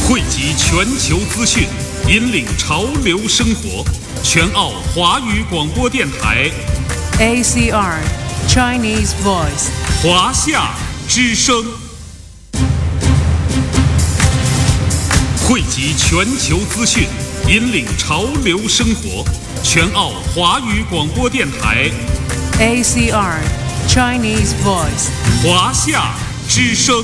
汇集全球资讯，引领潮流生活。全澳华语广播电台 ACR Chinese Voice 华夏之声，汇集全球资讯，引领潮流生活。全澳华语广播电台 ACR Chinese Voice 华夏之声。